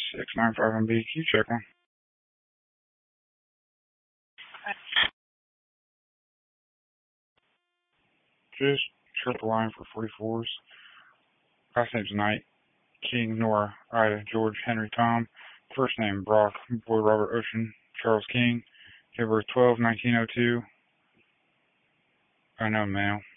695MB. Can you check one? Just triple line for 44s. Last name's Knight. King, Nora, Ida, George, Henry, Tom. First name Brock, Boy, Robert, Ocean, Charles King. February 12, 1902. Unknown male.